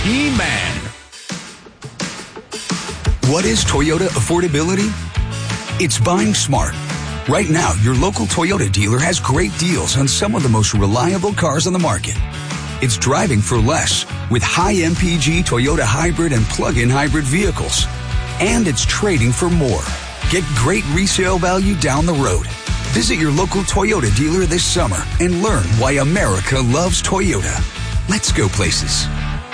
He-Man. What is Toyota affordability? It's buying smart. Right now, your local Toyota dealer has great deals on some of the most reliable cars on the market. It's driving for less with high MPG Toyota hybrid and plug-in hybrid vehicles. And it's trading for more. Get great resale value down the road. Visit your local Toyota dealer this summer and learn why America loves Toyota. Let's go places.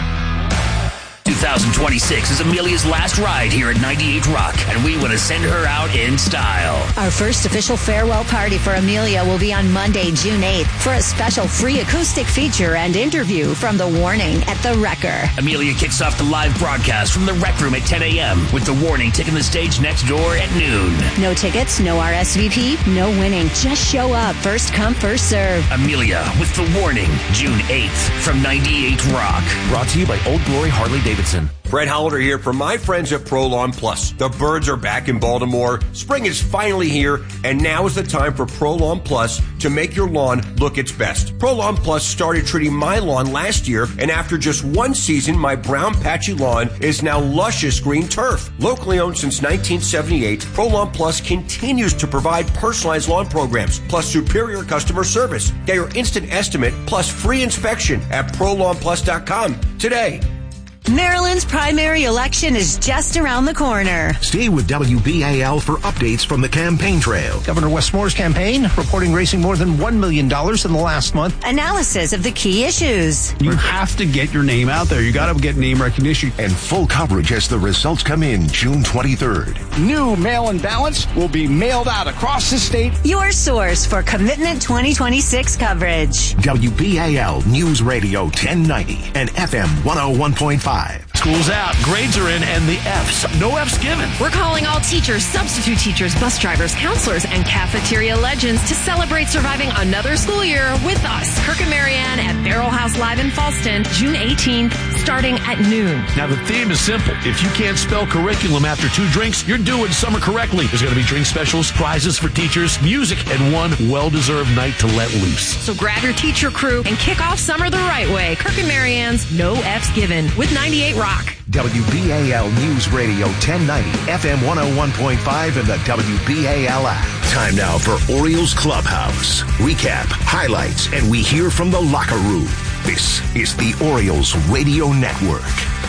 2026 is Amelia's last ride here at 98 Rock, and we want to send her out in style. Our first official farewell party for Amelia will be on Monday, June 8th, for a special free acoustic feature and interview from The Warning at The Wrecker. Amelia kicks off the live broadcast from the Rec Room at 10 a.m. with The Warning taking the stage next door at noon. No tickets, no RSVP, no winning. Just show up. First come, first serve. Amelia with The Warning, June 8th from 98 Rock. Brought to you by Old Glory Harley-Davidson. Fred Hollander here from my friends at Pro Lawn Plus. The birds are back in Baltimore. Spring is finally here, and now is the time for Pro Lawn Plus to make your lawn look its best. Pro Lawn Plus started treating my lawn last year, and after just one season, my brown patchy lawn is now luscious green turf. Locally owned since 1978, Pro Lawn Plus continues to provide personalized lawn programs, plus superior customer service. Get your instant estimate, plus free inspection at ProLawnPlus.com today. Maryland's primary election is just around the corner. Stay with WBAL for updates from the campaign trail. Governor Westmore's campaign reporting raising more than $1 million in the last month. Analysis of the key issues. You have to get your name out there. You got to get name recognition. And full coverage as the results come in June 23rd. New mail-in ballots will be mailed out across the state. Your source for Commitment 2026 coverage. WBAL News Radio 1090 and FM 101.5. School's out, grades are in, and the F's. No F's given. We're calling all teachers, substitute teachers, bus drivers, counselors, and cafeteria legends to celebrate surviving another school year with us. Kirk and Marianne at Barrel House Live in Falston, June 18th, starting at noon. Now, the theme is simple. If you can't spell curriculum after 2 drinks, you're doing summer correctly. There's going to be drink specials, prizes for teachers, music, and one well-deserved night to let loose. So grab your teacher crew and kick off summer the right way. Kirk and Marianne's No F's Given with 98 Rock. WBAL News Radio 1090, FM 101.5, and the WBAL app. Time now for Orioles Clubhouse. Recap, highlights, and we hear from the locker room. This is the Orioles Radio Network.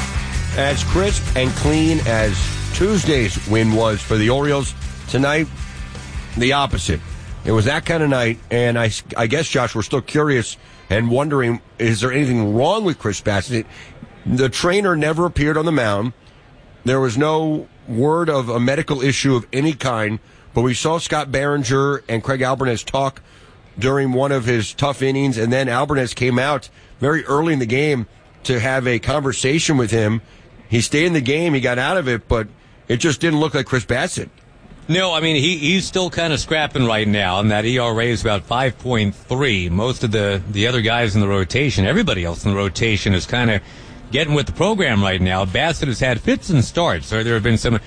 As crisp and clean as Tuesday's win was for the Orioles, tonight, the opposite. It was that kind of night, and I guess, Josh, we're still curious and wondering, is there anything wrong with Chris Bassitt? The trainer never appeared on the mound. There was no word of a medical issue of any kind, but we saw Scott Behringer and Craig Albernes talk during one of his tough innings, and then Albernes came out very early in the game to have a conversation with him. He stayed in the game, he got out of it, but it just didn't look like Chris Bassitt. No, I mean, he's still kind of scrapping right now, and that ERA is about 5.3. Most of the other guys in the rotation, everybody else in the rotation is kind of getting with the program right now. Bassitt has had fits and starts. So there have been some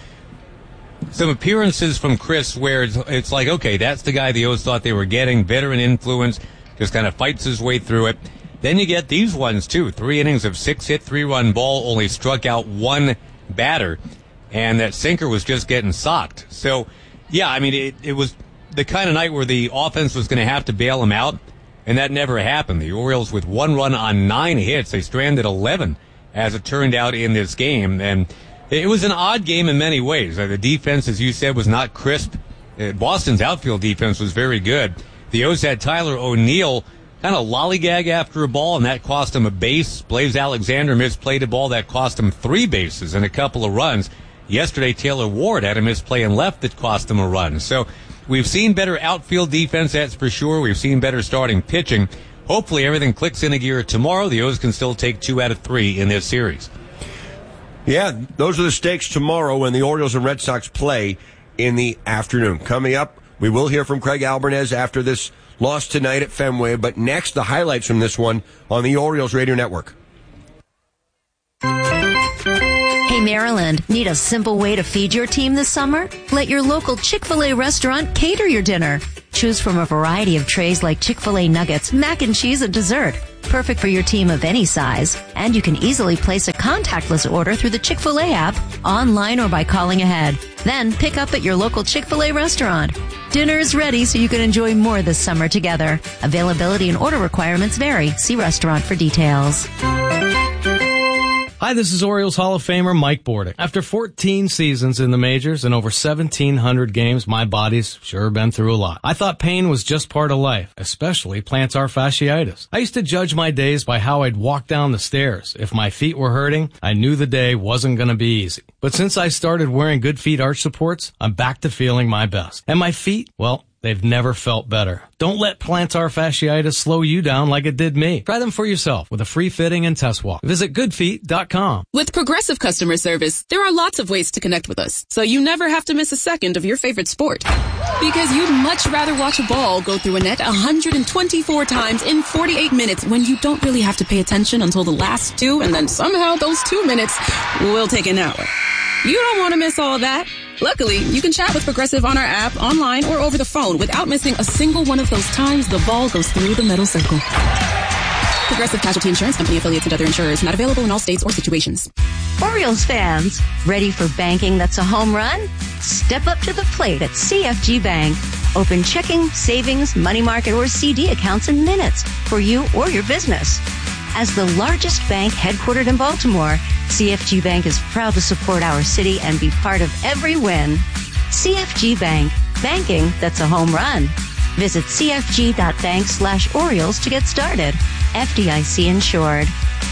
appearances from Chris where it's like, okay, that's the guy the O's thought they were getting. Veteran influence, just kind of fights his way through it. Then you get these ones, too. 3 innings of 6-hit, 3-run ball, only struck out 1 batter. And that sinker was just getting socked. So, yeah, I mean, it was the kind of night where the offense was going to have to bail him out, and that never happened. The Orioles, with 1 run on 9 hits, they stranded 11, as it turned out in this game. And it was an odd game in many ways. The defense, as you said, was not crisp. Boston's outfield defense was very good. The O's had Tyler O'Neill kind of lollygag after a ball, and that cost him a base. Blaze Alexander misplayed a ball that cost him 3 bases and a couple of runs. Yesterday, Taylor Ward had a misplay and left that cost him a run. So we've seen better outfield defense, that's for sure. We've seen better starting pitching. Hopefully everything clicks into gear tomorrow. The O's can still take 2 out of 3 in this series. Yeah, those are the stakes tomorrow when the Orioles and Red Sox play in the afternoon. Coming up, we will hear from Craig Albernes after this loss tonight at Fenway. But next, the highlights from this one on the Orioles Radio Network. Hey, Maryland, need a simple way to feed your team this summer? Let your local Chick-fil-A restaurant cater your dinner. Choose from a variety of trays like Chick-fil-A nuggets, mac and cheese, and dessert. perfect for your team of any size. And you can easily place a contactless order through the Chick-fil-A app, online or by calling ahead. Then pick up at your local Chick-fil-A restaurant. Dinner is ready so you can enjoy more this summer together. Availability and order requirements vary. See restaurant for details. Hi, this is Orioles Hall of Famer Mike Bordick. After 14 seasons in the majors and over 1,700 games, my body's sure been through a lot. I thought pain was just part of life, especially plantar fasciitis. I used to judge my days by how I'd walk down the stairs. If my feet were hurting, I knew the day wasn't going to be easy. But since I started wearing Good Feet arch supports, I'm back to feeling my best. And my feet, well, they've never felt better. Don't let plantar fasciitis slow you down like it did me. Try them for yourself with a free fitting and test walk. Visit goodfeet.com. With Progressive Customer Service, there are lots of ways to connect with us, so you never have to miss a second of your favorite sport. Because you'd much rather watch a ball go through a net 124 times in 48 minutes when you don't really have to pay attention until the last two, and then somehow those 2 minutes will take an hour. You don't want to miss all that. Luckily, you can chat with Progressive on our app, online, or over the phone without missing a single one of those times the ball goes through the middle circle. Progressive Casualty Insurance Company, affiliates, and other insurers. Not available in all states or situations. Orioles fans, ready for banking that's a home run? Step up to the plate at CFG Bank. Open checking, savings, money market, or CD accounts in minutes for you or your business. As the largest bank headquartered in Baltimore, CFG Bank is proud to support our city and be part of every win. CFG Bank, banking that's a home run. Visit cfg.bank/Orioles to get started. FDIC insured.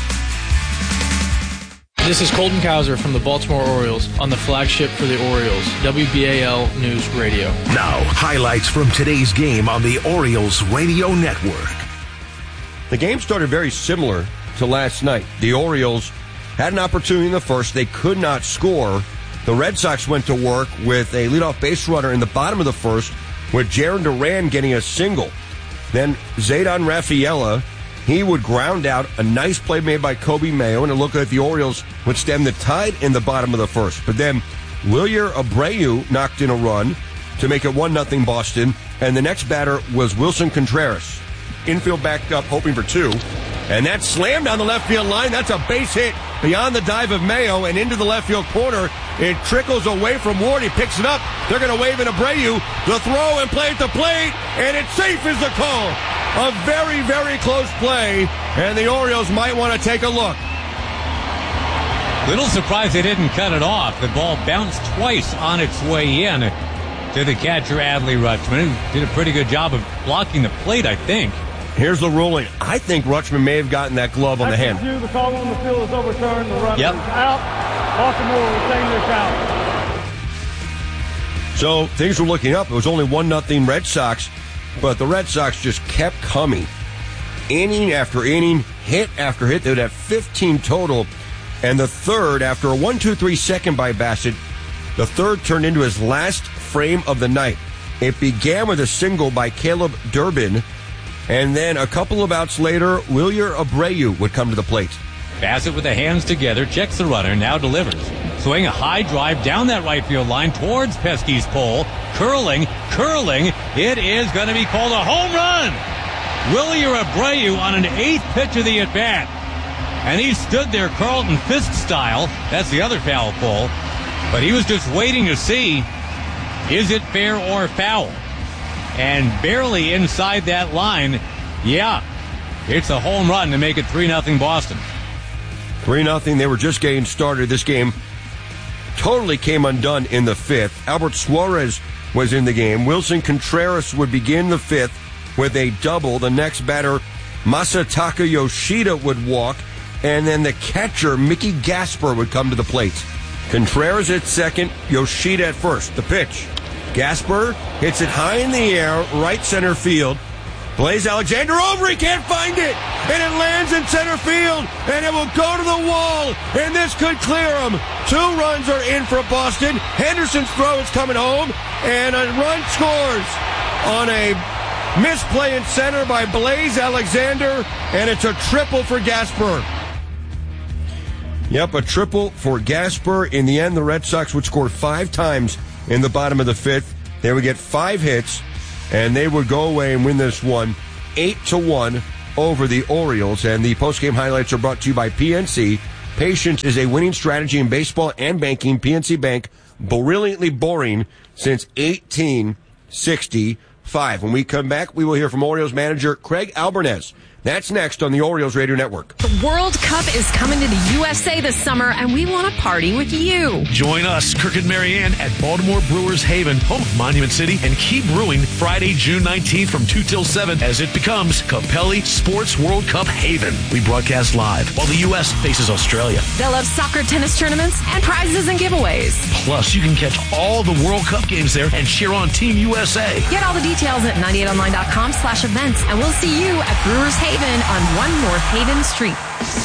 This is Colton Cowser from the Baltimore Orioles on the flagship for the Orioles, WBAL News Radio. Now, highlights from today's game on the Orioles Radio Network. The game started very similar to last night. The Orioles had an opportunity in the first. They could not score. The Red Sox went to work with a leadoff base runner in the bottom of the first, with Jarren Duran getting a single. Then Zayden Rafaela, he would ground out. A nice play made by Kobe Mayo, and it looked like the Orioles would stem the tide in the bottom of the first. But then Wilyer Abreu knocked in a run to make it 1-0 Boston, and the next batter was Wilson Contreras. Infield backed up, hoping for two. And that slammed down the left field line. That's a base hit beyond the dive of Mayo and into the left field corner. It trickles away from Ward. He picks it up. They're going to wave in Abreu. The throw and play at the plate. And it's safe is the call. A very, very close play. And the Orioles might want to take a look. Little surprised they didn't cut it off. The ball bounced twice on its way in to the catcher, Adley Rutschman. Did a pretty good job of blocking the plate, I think. Here's the ruling. I think Rutschman may have gotten that glove on the hand. The call on the field is overturned. The run is out. Baltimore will retain their count. So things were looking up. It was only 1-0 Red Sox, but the Red Sox just kept coming. Inning after inning, hit after hit. They would have 15 total. And the third, after a 1-2-3 second by Bassett, the third turned into his last frame of the night. It began with a single by Caleb Durbin. And then a couple of outs later, Wilyer Abreu would come to the plate. Bassett with the hands together, checks the runner, now delivers. Swing a high drive down that right field line towards Pesky's pole. Curling. It is going to be called a home run. Wilyer Abreu on an eighth pitch of the at-bat. And he stood there Carlton Fisk style. That's the other foul pole. But he was just waiting to see, is it fair or foul? And barely inside that line, it's a home run to make it 3-0 Boston. 3-0. They were just getting started. This game totally came undone in the fifth. Albert Suarez was in the game. Wilson Contreras would begin the fifth with a double. The next batter, Masataka Yoshida, would walk. And then the catcher, Mickey Gasper, would come to the plate. Contreras at second, Yoshida at first. The pitch. Gasper hits it high in the air, right center field. Blaze Alexander over, he can't find it. And it lands in center field, and it will go to the wall. And this could clear him. 2 runs are in for Boston. Henderson's throw is coming home, and a run scores on a misplay in center by Blaze Alexander, and it's a triple for Gasper. Yep, a triple for Gasper. In the end, the Red Sox would score 5 times in the bottom of the fifth. They would get 5 hits, and they would go away and win this one 8-1. over the Orioles. And the postgame highlights are brought to you by PNC. Patience is a winning strategy in baseball and banking. PNC Bank, brilliantly boring since 1865. When we come back, we will hear from Orioles manager Craig Albernez. That's next on the Orioles Radio Network. The World Cup is coming to the USA this summer, and we want to party with you. Join us, Kirk and Marianne, at Baltimore Brewers Haven, home of Monument City, and keep brewing Friday, June 19th from 2 till 7 as it becomes Capelli Sports World Cup Haven. We broadcast live while the U.S. faces Australia. They'll have soccer, tennis tournaments, and prizes and giveaways. Plus, you can catch all the World Cup games there and cheer on Team USA. Get all the details at 98online.com/events, and we'll see you at Brewers Haven on 1 North Haven Street.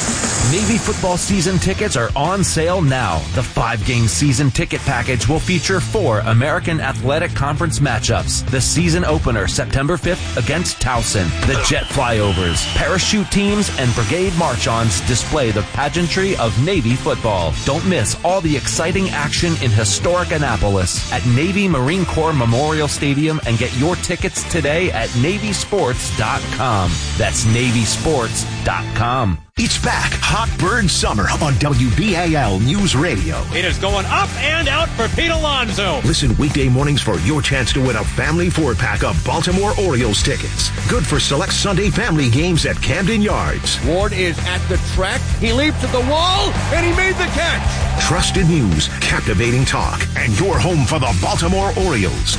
Navy football season tickets are on sale now. The 5-game season ticket package will feature 4 American Athletic Conference matchups. The season opener, September 5th against Towson. The jet flyovers, parachute teams, and brigade march-ons display the pageantry of Navy football. Don't miss all the exciting action in historic Annapolis at Navy Marine Corps Memorial Stadium, and get your tickets today at NavySports.com. That's NavySports.com. It's back. Hot Bird Summer on WBAL News Radio. It is going up and out for Pete Alonso. Listen weekday mornings for your chance to win a family 4-pack of Baltimore Orioles tickets. Good for select Sunday family games at Camden Yards. Ward is at the track. He leaped at the wall, and he made the catch. Trusted news, captivating talk, and your home for the Baltimore Orioles.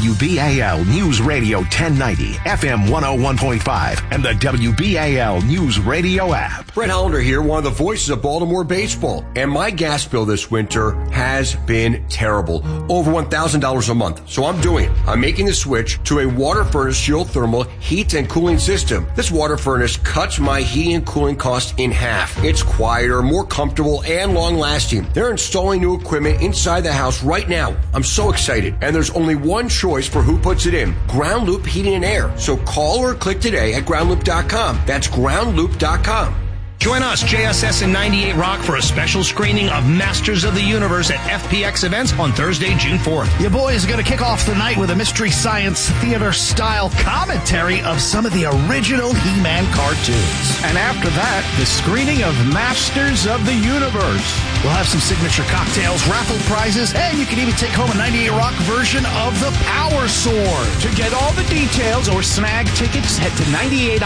WBAL News Radio 1090, FM 101.5, and the WBAL News Radio app. Brett Hollander here, one of the voices of Baltimore baseball. And my gas bill this winter has been terrible. Over $1,000 a month. So I'm doing it. I'm making the switch to a water furnace geothermal heat and cooling system. This water furnace cuts my heating and cooling costs in half. It's quieter, more comfortable, and long-lasting. They're installing new equipment inside the house right now. I'm so excited. And there's only one choice for who puts it in. Ground Loop Heating and Air. So call or click today at groundloop.com. That's groundloop.com. Join us, JSS and 98 Rock, for a special screening of Masters of the Universe at FPX Events on Thursday, June 4th. Your boys are going to kick off the night with a Mystery Science Theater-style commentary of some of the original He-Man cartoons. And after that, the screening of Masters of the Universe. We'll have some signature cocktails, raffle prizes, and you can even take home a 98 Rock version of the Power Sword. To get all the details or snag tickets, head to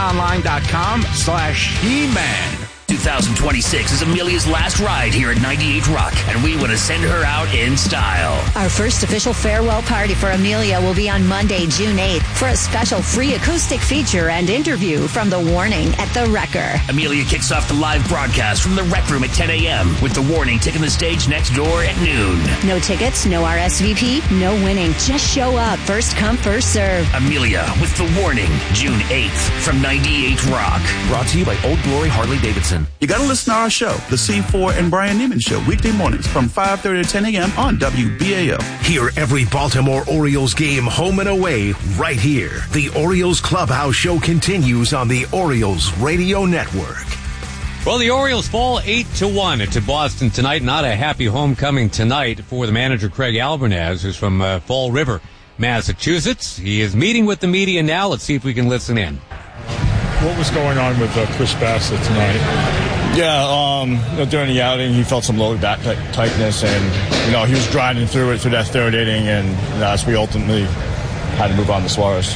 98online.com/He-Man. 2026 is Amelia's last ride here at 98 Rock, and we want to send her out in style. Our first official farewell party for Amelia will be on Monday, June 8th, for a special free acoustic feature and interview from The Warning at The Wrecker. Amelia kicks off the live broadcast from the Rec Room at 10 a.m. with The Warning taking the stage next door at noon. No tickets, no RSVP, no winning. Just show up. First come, first serve. Amelia with The Warning, June 8th from 98 Rock. Brought to you by Old Glory Harley Davidson. You got to listen to our show, The C4 and Brian Neiman Show, weekday mornings from 5:30 to 10 a.m. on WBAL. Hear every Baltimore Orioles game home and away right here. The Orioles Clubhouse Show continues on the Orioles Radio Network. Well, the Orioles fall 8-1 to Boston tonight. Not a happy homecoming tonight for the manager, Craig Albernez, who's from Fall River, Massachusetts. He is meeting with the media now. Let's see if we can listen in. What was going on with Chris Bassett tonight? Yeah, during the outing, he felt some lower back tightness, and he was grinding through that third inning, and that's we ultimately had to move on to Suarez.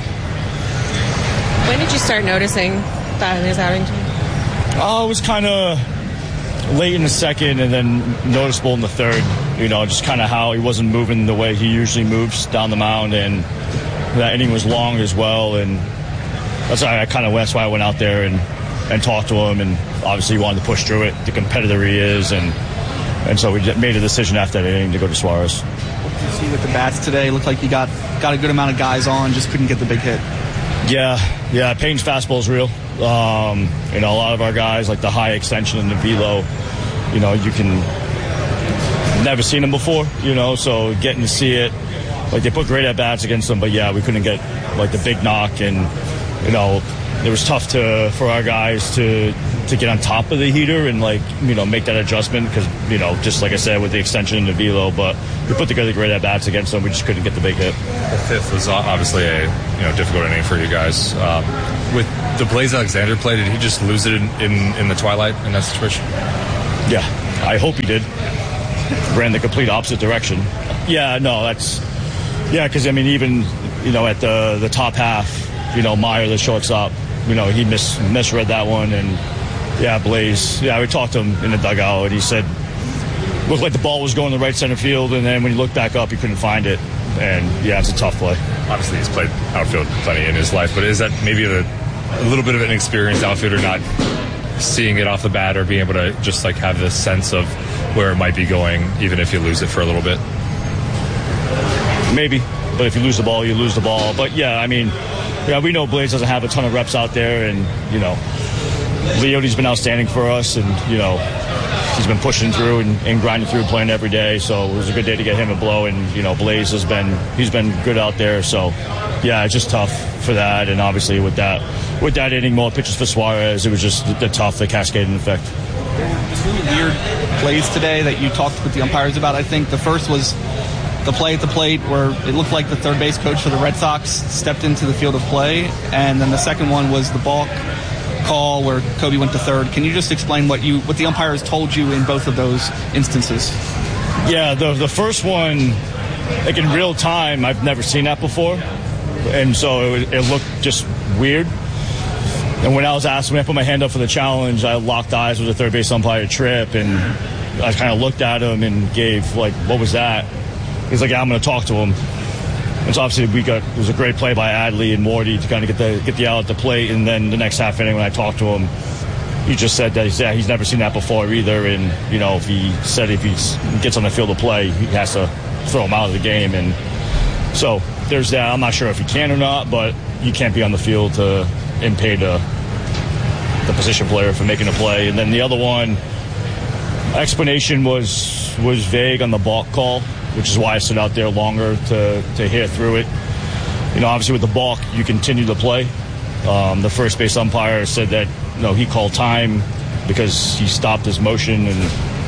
When did you start noticing that in his outing? It was kind of late in the second, and then noticeable in the third. Just kind of how he wasn't moving the way he usually moves down the mound, and that inning was long as well, and that's why I went out there and talked to him, and obviously he wanted to push through it, the competitor he is, and so we made a decision after that inning to go to Suarez. What did you see with the bats today? Looked like you got a good amount of guys on, just couldn't get the big hit. Yeah, Payne's fastball is real. A lot of our guys, like the high extension and the velo, you can never seen them before, so getting to see it, like they put great at bats against them, but yeah, we couldn't get like the big knock, and it was tough for our guys to get on top of the heater and make that adjustment because just like I said with the extension and the velo, but we put together great at bats against them. We just couldn't get the big hit. The fifth was obviously a difficult inning for you guys. With the Blaze Alexander play, did he just lose it in the twilight in that situation? Yeah, I hope he did. Ran the complete opposite direction. Yeah, no, because even at the top half, Meyer, the shortstop, he misread that one, and Blaze. Yeah, we talked to him in the dugout, and he said looked like the ball was going to right center field, and then when he looked back up, he couldn't find it. And it's a tough play. Obviously, he's played outfield plenty in his life, but is that maybe a little bit of an inexperienced outfielder not seeing it off the bat or being able to just have this sense of where it might be going, even if you lose it for a little bit? Maybe, but if you lose the ball, you lose the ball. But we know Blaze doesn't have a ton of reps out there, and Leote's been outstanding for us, and he's been pushing through and grinding through, playing every day. So it was a good day to get him a blow, and Blaze he's been good out there. So it's just tough for that, and obviously with that inning, more pitches for Suarez, it was just the cascading effect. Just really weird plays today that you talked with the umpires about. I think the first was the play at the plate where it looked like the third base coach for the Red Sox stepped into the field of play, and then the second one was the balk call where Kobe went to third. Can you just explain what the umpires told you in both of those instances? Yeah, the first one, in real time, I've never seen that before, and so it looked just weird. And when I put my hand up for the challenge, I locked eyes with the third base umpire, Tripp, and I kind of looked at him and gave what was that? He's like, I'm going to talk to him. And so obviously it was a great play by Adley and Morty to kind of get the out at the plate. And then the next half inning when I talked to him, he just said that he's never seen that before either. And, if he gets on the field of play, he has to throw him out of the game. And so there's that. I'm not sure if he can or not, but you can't be on the field to impede the position player from making a play. And then the other one, explanation was vague on the balk call, which is why I stood out there longer to hear through it. Obviously with the balk, you continue to play. The first base umpire said that he called time because he stopped his motion, and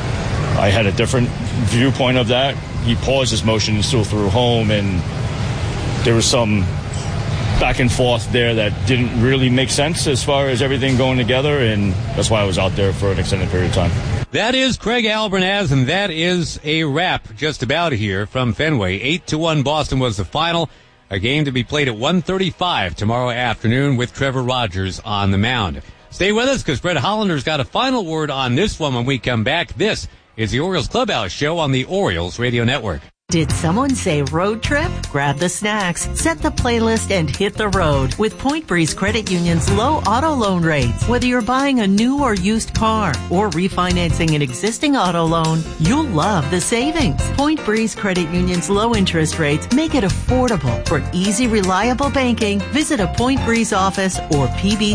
I had a different viewpoint of that. He paused his motion and still threw home, and there was some back and forth there that didn't really make sense as far as everything going together, and that's why I was out there for an extended period of time. That is Craig Albernaz, and that is a wrap just about here from Fenway. 8-1 Boston was the final. A game to be played at 1:35 tomorrow afternoon with Trevor Rogers on the mound. Stay with us because Brett Hollander's got a final word on this one when we come back. This is the Orioles Clubhouse Show on the Orioles Radio Network. Did someone say road trip? Grab the snacks, set the playlist, and hit the road with Point Breeze Credit Union's low auto loan rates. Whether you're buying a new or used car or refinancing an existing auto loan, you'll love the savings. Point Breeze Credit Union's low interest rates make it affordable. For easy, reliable banking, visit a Point Breeze office or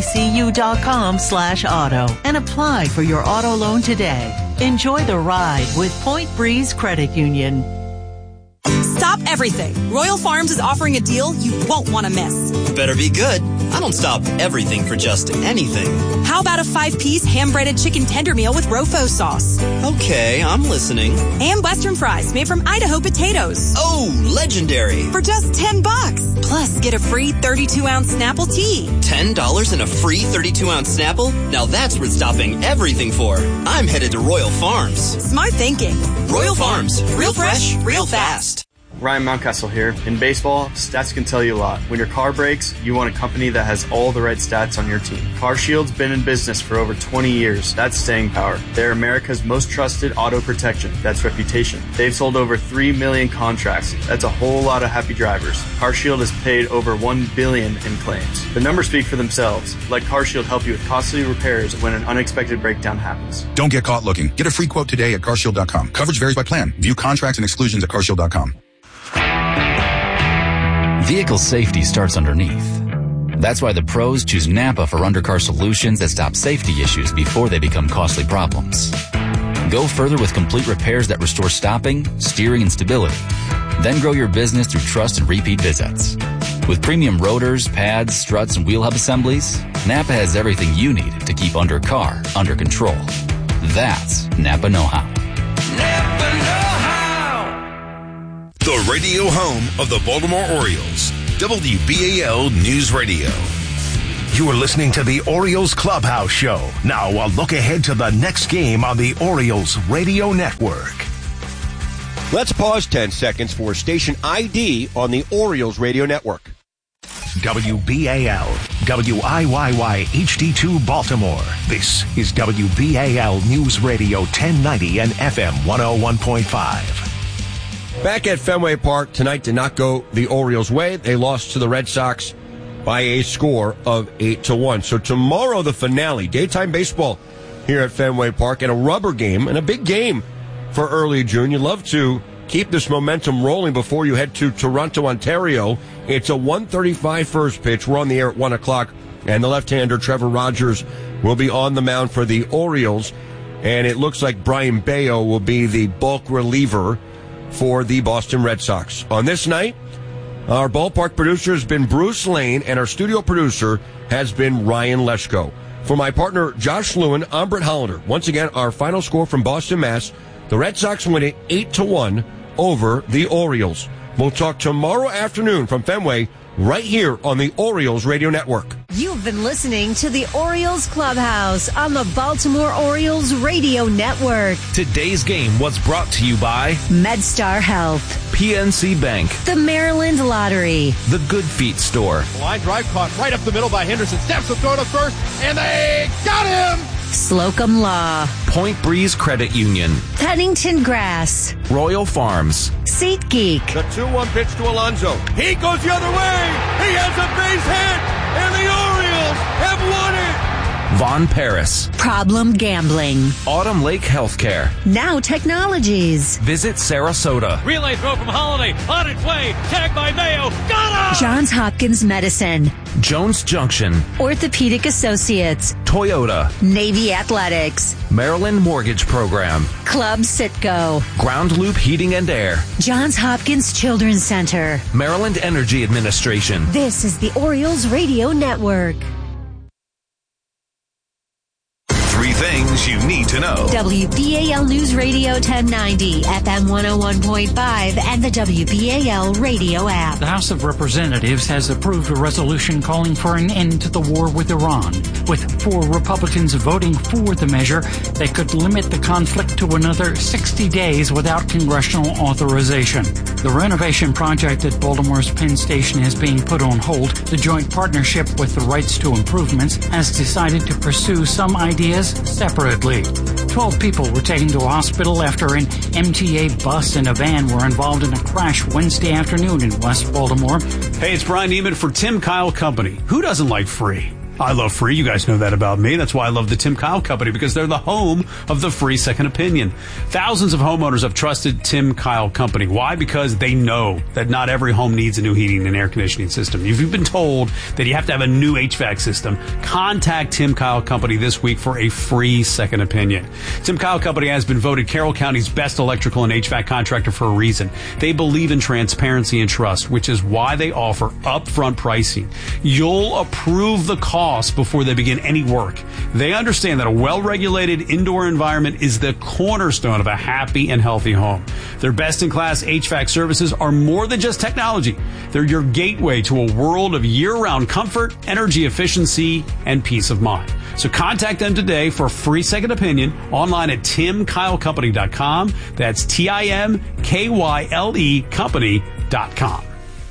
pbcu.com/auto and apply for your auto loan today. Enjoy the ride with Point Breeze Credit Union. Stop everything. Royal Farms is offering a deal you won't want to miss. Better be good. I don't stop everything for just anything. How about a 5-piece ham-breaded chicken tender meal with Rofo sauce? Okay, I'm listening. And Western fries made from Idaho potatoes. Oh, legendary. For just $10. Plus, get a free 32-ounce Snapple tea. $10 and a free 32-ounce Snapple? Now that's worth stopping everything for. I'm headed to Royal Farms. Smart thinking. Royal Farms. Real fresh, real fast. Ryan Mountcastle here. In baseball, stats can tell you a lot. When your car breaks, you want a company that has all the right stats on your team. CarShield's been in business for over 20 years. That's staying power. They're America's most trusted auto protection. That's reputation. They've sold over 3 million contracts. That's a whole lot of happy drivers. CarShield has paid over $1 billion in claims. The numbers speak for themselves. Let CarShield help you with costly repairs when an unexpected breakdown happens. Don't get caught looking. Get a free quote today at carshield.com. Coverage varies by plan. View contracts and exclusions at carshield.com. Vehicle safety starts underneath. That's why the pros choose Napa for undercar solutions that stop safety issues before they become costly problems. Go further with complete repairs that restore stopping, steering, and stability. Then grow your business through trust and repeat visits. With premium rotors, pads, struts, and wheel hub assemblies, Napa has everything you need to keep undercar under control. That's Napa know-how. Napa know-how. The radio home of the Baltimore Orioles. WBAL News Radio. You are listening to the Orioles Clubhouse Show. Now, a look ahead to the next game on the Orioles Radio Network. Let's pause 10 seconds for station ID on the Orioles Radio Network. WBAL, WIYY HD2 Baltimore. This is WBAL News Radio 1090 and FM 101.5. Back at Fenway Park, tonight did not go the Orioles' way. They lost to the Red Sox by a score of 8-1. So tomorrow, the finale, daytime baseball here at Fenway Park, and a rubber game, and a big game for early June. You'd love to keep this momentum rolling before you head to Toronto, Ontario. It's a 1:35 first pitch. We're on the air at 1 o'clock, and the left-hander, Trevor Rogers, will be on the mound for the Orioles, and it looks like Brian Bayo will be the bulk reliever for the Boston Red Sox. On this night, our ballpark producer has been Bruce Lane, and our studio producer has been Ryan Leschko. For my partner, Josh Lewin, I'm Brett Hollander. Once again, our final score from Boston, Mass. The Red Sox win it 8-1 over the Orioles. We'll talk tomorrow afternoon from Fenway right here on the Orioles Radio Network. You've been listening to the Orioles Clubhouse on the Baltimore Orioles Radio Network. Today's game was brought to you by MedStar Health, PNC Bank, the Maryland Lottery, the Good Feet Store. Line drive caught right up the middle by Henderson. Steps the throw to first, and they got him! Slocum Law, Point Breeze Credit Union, Pennington Grass, Royal Farms, SeatGeek. The 2-1 pitch to Alonso. He goes the other way. He has a base hit, and the Orioles have won it. Von Paris, Problem Gambling, Autumn Lake Healthcare, Now Technologies. Visit Sarasota. Relay throw from Holiday, on its way, tagged by Mayo, got him! Johns Hopkins Medicine, Jones Junction, Orthopedic Associates, Toyota, Navy Athletics, Maryland Mortgage Program, Club Citgo, Ground Loop Heating and Air, Johns Hopkins Children's Center, Maryland Energy Administration. This is the Orioles Radio Network. 3 things you need to know. WBAL News Radio 1090, FM 101.5, and the WBAL radio app. The House of Representatives has approved a resolution calling for an end to the war with Iran, with 4 Republicans voting for the measure that could limit the conflict to another 60 days without congressional authorization. The renovation project at Baltimore's Penn Station is being put on hold. The joint partnership with the Rights to Improvements has decided to pursue some ideas separately. 12 people were taken to a hospital after an MTA bus and a van were involved in a crash Wednesday afternoon in West Baltimore. Hey, it's Brian Neiman for Tim Kyle Company. Who doesn't like free? I love free. You guys know that about me. That's why I love the Tim Kyle Company, because they're the home of the free second opinion. Thousands of homeowners have trusted Tim Kyle Company. Why? Because they know that not every home needs a new heating and air conditioning system. If you've been told that you have to have a new HVAC system, contact Tim Kyle Company this week for a free second opinion. Tim Kyle Company has been voted Carroll County's best electrical and HVAC contractor for a reason. They believe in transparency and trust, which is why they offer upfront pricing. You'll approve the cost before they begin any work. They understand that a well-regulated indoor environment is the cornerstone of a happy and healthy home. Their best-in-class HVAC services are more than just technology. They're your gateway to a world of year-round comfort, energy efficiency, and peace of mind. So contact them today for a free second opinion online at timkylecompany.com. That's TIMKYLE company.com.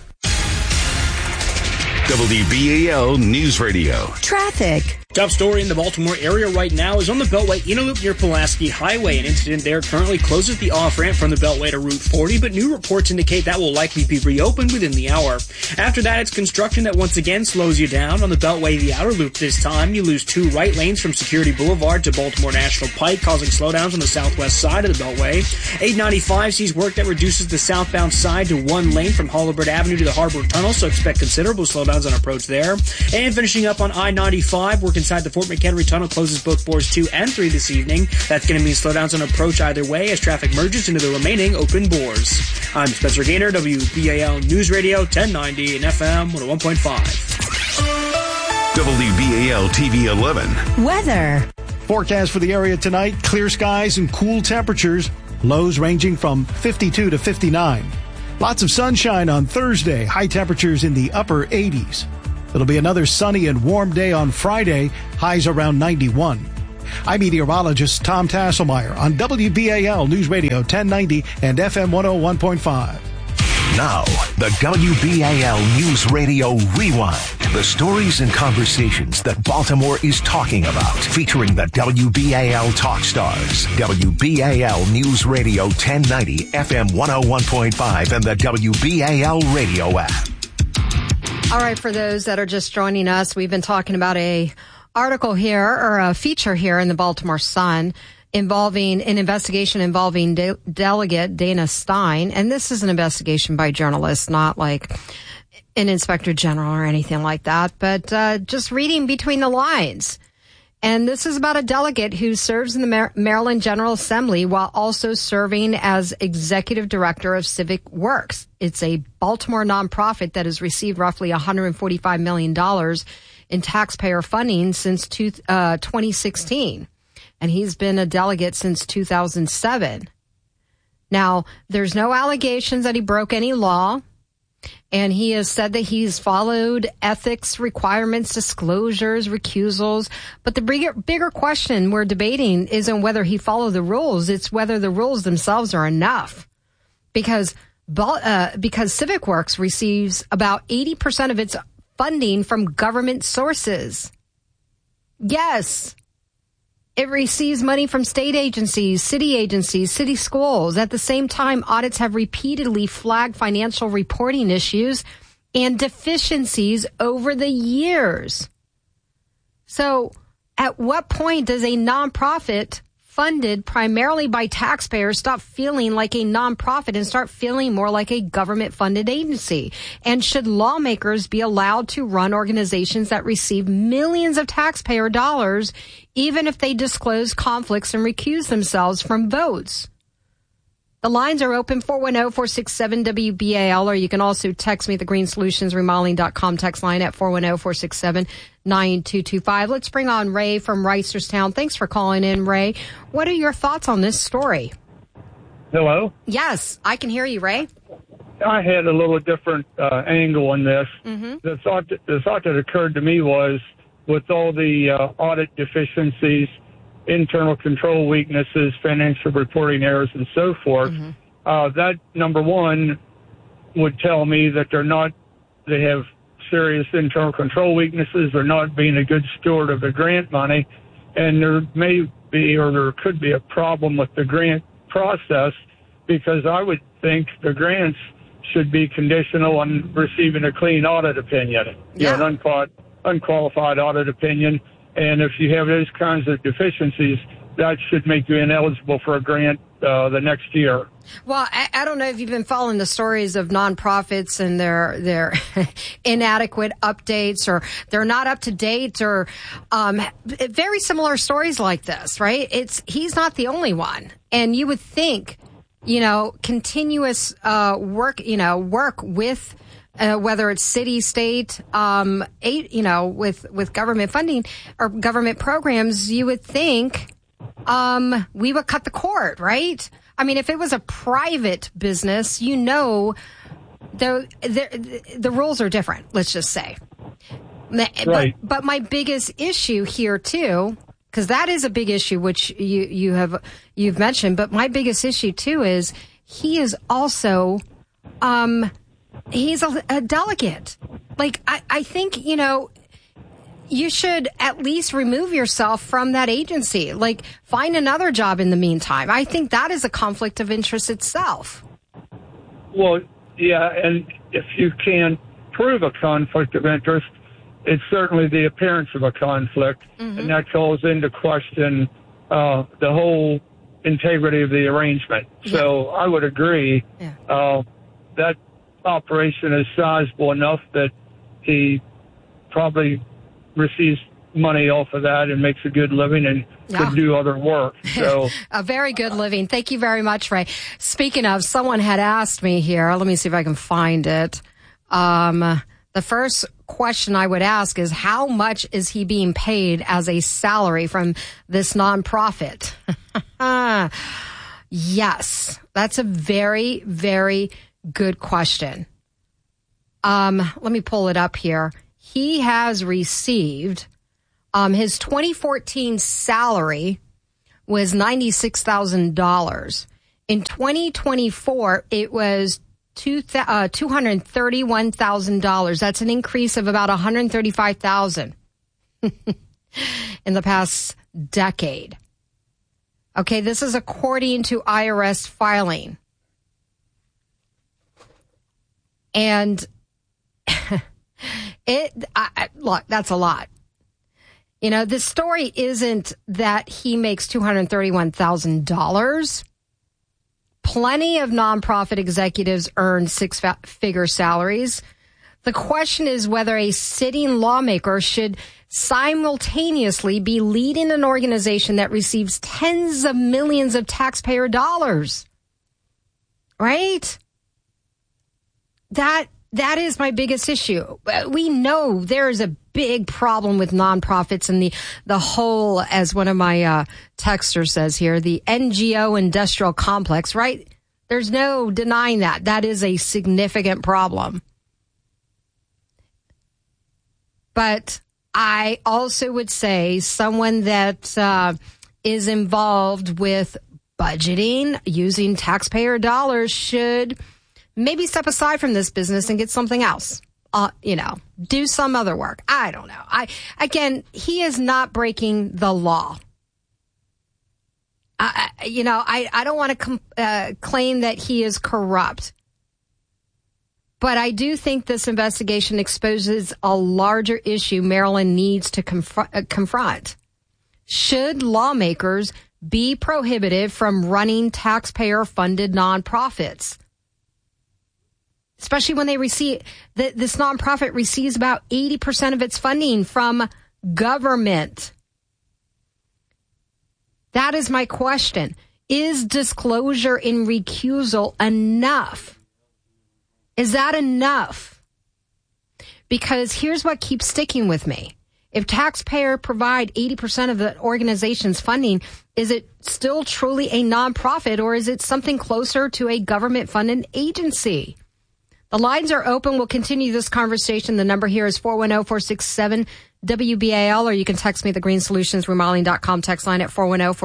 WBAL News Radio. Traffic. Top story in the Baltimore area right now is on the Beltway Inner Loop near Pulaski Highway. An incident there currently closes the off-ramp from the Beltway to Route 40, but new reports indicate that will likely be reopened within the hour. After that, it's construction that once again slows you down. On the Beltway, the Outer Loop this time, you lose 2 right lanes from Security Boulevard to Baltimore National Pike, causing slowdowns on the southwest side of the Beltway. 895 sees work that reduces the southbound side to 1 lane from Holabird Avenue to the Harbor Tunnel, so expect considerable slowdowns on approach there. And finishing up on I-95, we're inside the Fort McHenry Tunnel closes both boards 2 and 3 this evening. That's going to mean slowdowns on approach either way as traffic merges into the remaining open bores. I'm Spencer Gaynor, WBAL News Radio 1090 and FM 101.5. WBAL TV 11. Weather. Forecast for the area tonight, clear skies and cool temperatures. Lows ranging from 52 to 59. Lots of sunshine on Thursday, high temperatures in the upper 80s. It'll be another sunny and warm day on Friday, highs around 91. I'm meteorologist Tom Tasselmeyer on WBAL News Radio 1090 and FM 101.5. Now, the WBAL News Radio Rewind. The stories and conversations that Baltimore is talking about. Featuring the WBAL Talk Stars. WBAL News Radio 1090, FM 101.5, and the WBAL Radio app. All right, for those that are just joining us, we've been talking about a article here, or a feature here in the Baltimore Sun, involving an investigation involving Delegate Dana Stein. And this is an investigation by journalists, not like an inspector general or anything like that, but just reading between the lines. And this is about a delegate who serves in the Maryland General Assembly while also serving as executive director of Civic Works. It's a Baltimore nonprofit that has received roughly $145 million in taxpayer funding since 2016. And he's been a delegate since 2007. Now, there's no allegations that he broke any law, and he has said that he's followed ethics requirements, disclosures, recusals. But the bigger question we're debating isn't whether he followed the rules, it's whether the rules themselves are enough. Because Civic Works receives about 80% of its funding from government sources. Yes. It receives money from state agencies, city schools. At the same time, audits have repeatedly flagged financial reporting issues and deficiencies over the years. So at what point does a nonprofit funded primarily by taxpayers stop feeling like a nonprofit and start feeling more like a government-funded agency? And should lawmakers be allowed to run organizations that receive millions of taxpayer dollars, even if they disclose conflicts and recuse themselves from votes? The lines are open, 410-467-WBAL, or you can also text me at the greensolutionsremodeling.com text line at 410-467-9225. Let's bring on Ray from Reisterstown. Thanks for calling in, Ray. What are your thoughts on this story? Hello? Yes, I can hear you, Ray. I had a little different angle on this. Mm-hmm. The thought that occurred to me was, with all the audit deficiencies, internal control weaknesses, financial reporting errors, and so forth, that, number one, would tell me that they have serious internal control weaknesses, they're not being a good steward of the grant money, and there may be, or there could be, a problem with the grant process, because I would think the grants should be conditional on receiving a clean audit opinion, an unqualified audit opinion. And if you have those kinds of deficiencies, that should make you ineligible for a grant the next year. Well, I don't know if you've been following the stories of nonprofits and their inadequate updates, or they're not up to date, or very similar stories like this, right? He's not the only one. And you would think, continuous work with whether it's city, state, with government funding or government programs, you would think we would cut the cord, right? I mean, if it was a private business, the rules are different, let's just say. Right. But my biggest issue here, too, because that is a big issue, which you've mentioned, but my biggest issue, too, is he is also he's a delegate. Like, I think, you should at least remove yourself from that agency. Like, find another job in the meantime. I think that is a conflict of interest itself. Well, yeah, and if you can prove a conflict of interest, it's certainly the appearance of a conflict, and that calls into question the whole integrity of the arrangement. Yeah. So I would agree that operation is sizable enough that he probably receives money off of that and makes a good living and could do other work. So a very good living. Thank you very much, Ray. Speaking of, someone had asked me here. Let me see if I can find it. The first question I would ask is, how much is he being paid as a salary from this nonprofit? Yes, that's a very, very good question. Let me pull it up here. He has received, his 2014 salary was $96,000. In 2024, it was $231,000. That's an increase of about $135,000 in the past decade. Okay, this is according to IRS filing. And look, that's a lot. You know, the story isn't that he makes $231,000. Plenty of nonprofit executives earn six-figure salaries. The question is whether a sitting lawmaker should simultaneously be leading an organization that receives tens of millions of taxpayer dollars. Right? That is my biggest issue. We know there is a big problem with nonprofits and the whole, as one of my texters says here, the NGO industrial complex, right? There's no denying that. That is a significant problem. But I also would say someone that is involved with budgeting, using taxpayer dollars, should maybe step aside from this business and get something else. Do some other work. I don't know. Again, he is not breaking the law. I don't want to claim that he is corrupt. But I do think this investigation exposes a larger issue Maryland needs to confront. Should lawmakers be prohibited from running taxpayer-funded nonprofits? Especially when they receive, this nonprofit receives about 80% of its funding from government. That is my question. Is disclosure in recusal enough? Is that enough? Because here's what keeps sticking with me. If taxpayers provide 80% of the organization's funding, is it still truly a nonprofit, or is it something closer to a government-funded agency? The lines are open. We'll continue this conversation. The number here is 410-467-WBAL, or you can text me the greensolutionsremodeling.com text line at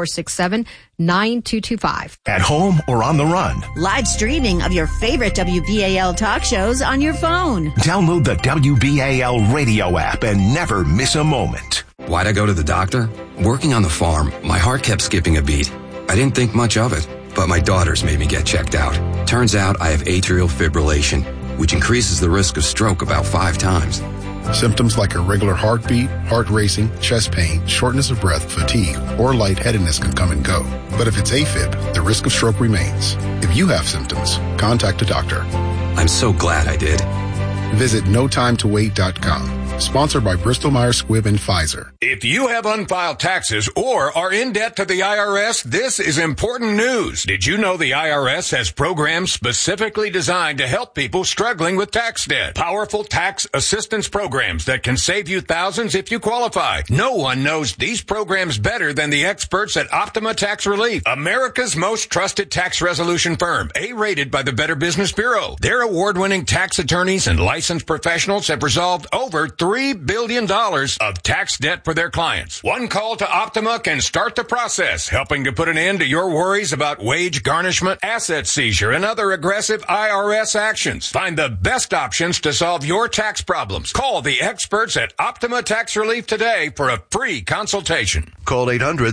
410-467-9225. At home or on the run. Live streaming of your favorite WBAL talk shows on your phone. Download the WBAL radio app and never miss a moment. Why'd I go to the doctor? Working on the farm, my heart kept skipping a beat. I didn't think much of it, but my daughters made me get checked out. Turns out I have atrial fibrillation, which increases the risk of stroke about 5 times. Symptoms like irregular heartbeat, heart racing, chest pain, shortness of breath, fatigue, or lightheadedness can come and go. But if it's AFib, the risk of stroke remains. If you have symptoms, contact a doctor. I'm so glad I did. Visit notimetowait.com. Sponsored by Bristol Myers Squibb and Pfizer. If you have unfiled taxes or are in debt to the IRS, this is important news. Did you know the IRS has programs specifically designed to help people struggling with tax debt? Powerful tax assistance programs that can save you thousands if you qualify. No one knows these programs better than the experts at Optima Tax Relief, America's most trusted tax resolution firm, A-rated by the Better Business Bureau. Their award-winning tax attorneys and licensed professionals have resolved over $3 billion of tax debt for their clients. One call to Optima can start the process, helping to put an end to your worries about wage garnishment, asset seizure, and other aggressive IRS actions. Find the best options to solve your tax problems. Call the experts at Optima Tax Relief today for a free consultation. Call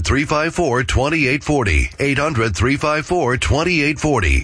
800-354-2840. 800-354-2840.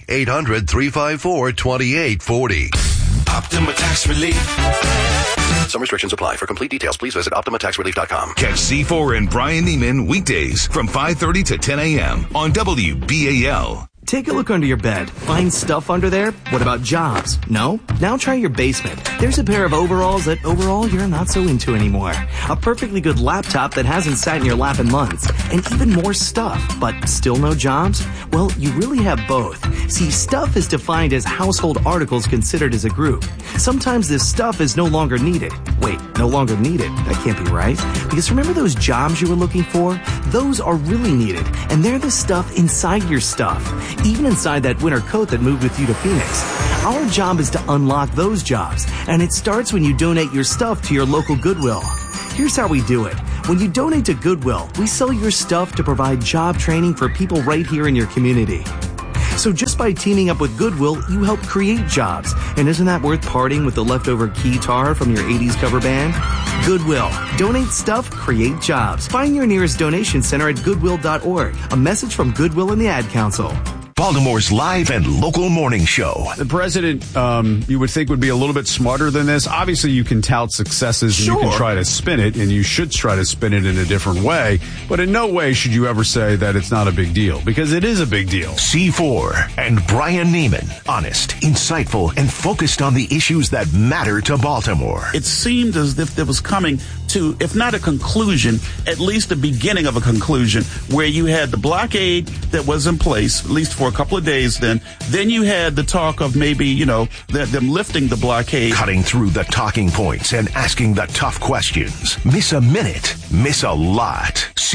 800-354-2840. Optima Tax Relief. Some restrictions apply. For complete details, please visit OptimaTaxRelief.com. Catch C4 and Brian Neiman weekdays from 5:30 to 10 a.m. on WBAL. Take a look under your bed. Find stuff under there? What about jobs? No? Now try your basement. There's a pair of overalls that overall you're not so into anymore. A perfectly good laptop that hasn't sat in your lap in months. And even more stuff, but still no jobs? Well, you really have both. See, stuff is defined as household articles considered as a group. Sometimes this stuff is no longer needed. Wait, no longer needed? That can't be right. Because remember those jobs you were looking for? Those are really needed. And they're the stuff inside your stuff. Even inside that winter coat that moved with you to Phoenix. Our job is to unlock those jobs, and it starts when you donate your stuff to your local Goodwill. Here's how we do it. When you donate to Goodwill, we sell your stuff to provide job training for people right here in your community. So just by teaming up with Goodwill, you help create jobs. And isn't that worth parting with the leftover keytar from your 80s cover band? Goodwill. Donate stuff, create jobs. Find your nearest donation center at goodwill.org. A message from Goodwill and the Ad Council. Baltimore's live and local morning show. The president, you would think, would be a little bit smarter than this. Obviously, you can tout successes and you can try to spin it, and you should try to spin it in a different way. But in no way should you ever say that it's not a big deal, because it is a big deal. C4 and Brian Neiman. Honest, insightful, and focused on the issues that matter to Baltimore. It seemed as if there was coming to, if not a conclusion, at least the beginning of a conclusion, where you had the blockade that was in place, at least for a couple of days then you had the talk of maybe, them lifting the blockade. Cutting through the talking points and asking the tough questions. Miss a minute, miss a lot.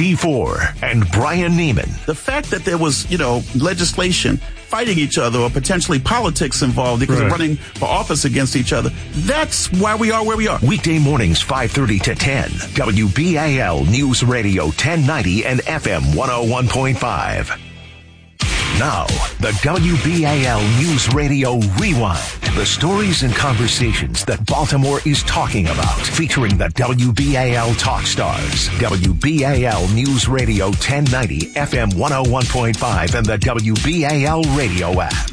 C4 and Brian Neiman. The fact that there was, legislation fighting each other or potentially politics involved because of running for office against each other, that's why we are where we are. Weekday mornings 5:30 to 10. WBAL News Radio 1090 and FM 101.5. Now, the WBAL News Radio Rewind. The stories and conversations that Baltimore is talking about. Featuring the WBAL Talk Stars. WBAL News Radio 1090, FM 101.5, and the WBAL Radio app.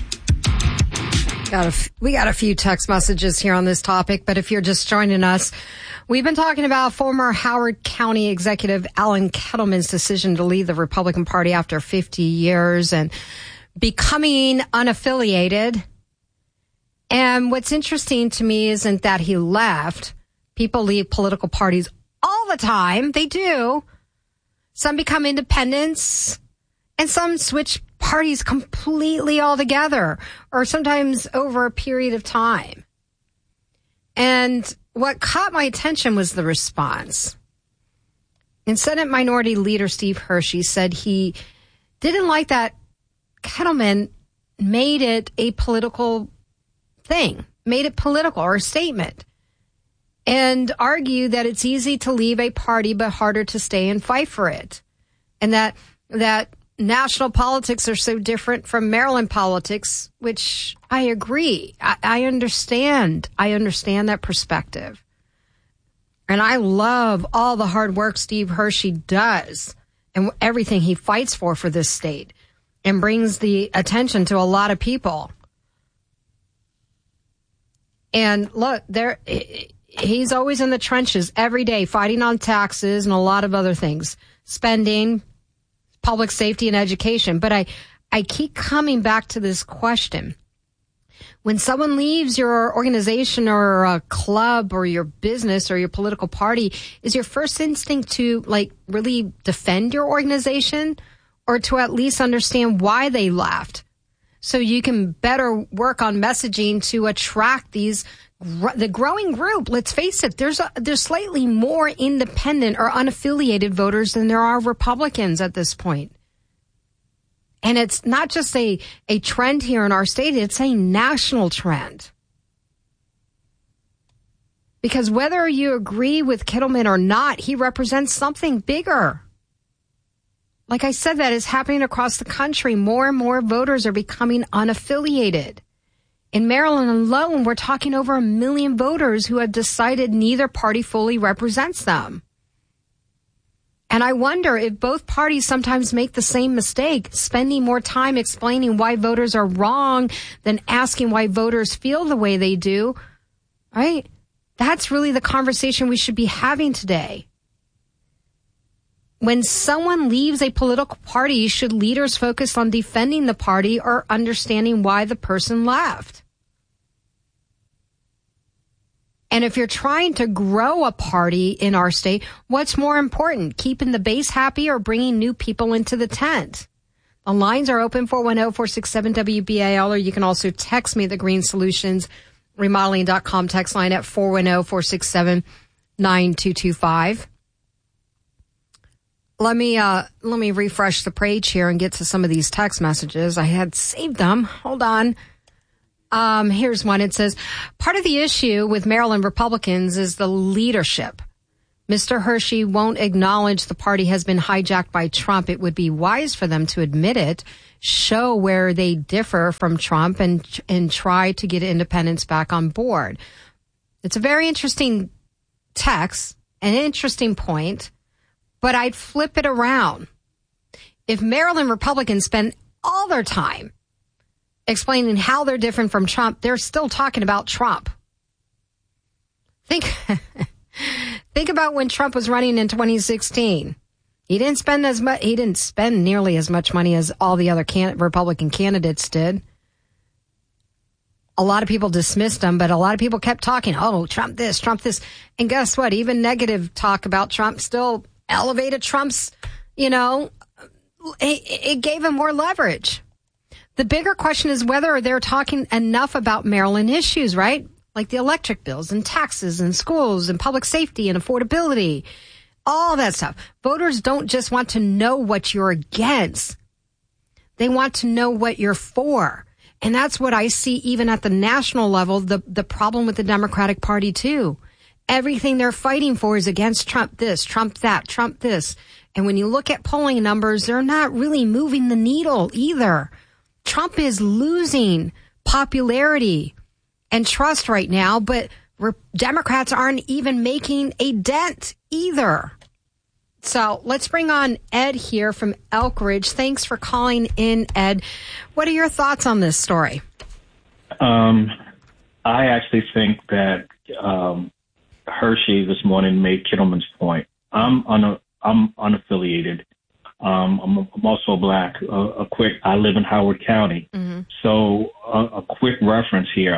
We got a few text messages here on this topic, but if you're just joining us, we've been talking about former Howard County Executive Alan Kettleman's decision to leave the Republican Party after 50 years and becoming unaffiliated. And what's interesting to me isn't that he left. People leave political parties all the time. They do. Some become independents, and some switch parties completely altogether, or sometimes over a period of time. And what caught my attention was the response. And Senate Minority Leader Steve Hershey said he didn't like that Kettleman made it a political thing, made it political or a statement, and argued that it's easy to leave a party but harder to stay and fight for it. And that national politics are so different from Maryland politics, which I agree. I understand. I understand that perspective. And I love all the hard work Steve Hershey does and everything he fights for this state and brings the attention to a lot of people. And look, he's always in the trenches every day fighting on taxes and a lot of other things, spending, public safety and education. But I keep coming back to this question. When someone leaves your organization or a club or your business or your political party, is your first instinct to really defend your organization or to at least understand why they left so you can better work on messaging to attract the growing group? Let's face it, there's slightly more independent or unaffiliated voters than there are Republicans at this point. And it's not just a trend here in our state, it's a national trend. Because whether you agree with Kettleman or not, he represents something bigger. Like I said, that is happening across the country. More and more voters are becoming unaffiliated. In Maryland alone, we're talking over 1 million voters who have decided neither party fully represents them. And I wonder if both parties sometimes make the same mistake, spending more time explaining why voters are wrong than asking why voters feel the way they do, right? That's really the conversation we should be having today. When someone leaves a political party, should leaders focus on defending the party or understanding why the person left? And if you're trying to grow a party in our state, what's more important, keeping the base happy or bringing new people into the tent? The lines are open, 410-467-WBAL, or you can also text me the Green Solutions Remodeling.com text line at 410-467-9225. Let me refresh the page here and get to some of these text messages. I had saved them. Hold on. Here's one. It says, part of the issue with Maryland Republicans is the leadership. Mr. Hershey won't acknowledge the party has been hijacked by Trump. It would be wise for them to admit it, show where they differ from Trump, and try to get independents back on board. It's a very interesting text, an interesting point. But I'd flip it around. If Maryland Republicans spend all their time explaining how they're different from Trump, they're still talking about Trump. Think about when Trump was running in 2016. He didn't spend nearly as much money as all the other Republican candidates did. A lot of people dismissed him, but a lot of people kept talking, oh, Trump this, Trump this. And guess what? Even negative talk about Trump still elevated Trump's, it gave him more leverage. The bigger question is whether they're talking enough about Maryland issues, right? Like the electric bills and taxes and schools and public safety and affordability, all that stuff. Voters don't just want to know what you're against. They want to know what you're for. And that's what I see even at the national level, the problem with the Democratic Party too. Everything they're fighting for is against Trump this, Trump that, Trump this. And when you look at polling numbers, they're not really moving the needle either. Trump is losing popularity and trust right now, but Democrats aren't even making a dent either. So let's bring on Ed here from Elk Ridge. Thanks for calling in, Ed. What are your thoughts on this story? I actually think that Hershey this morning made Kittleman's point. I'm unaffiliated. I'm also black. I live in Howard County. Mm-hmm. So a quick reference here.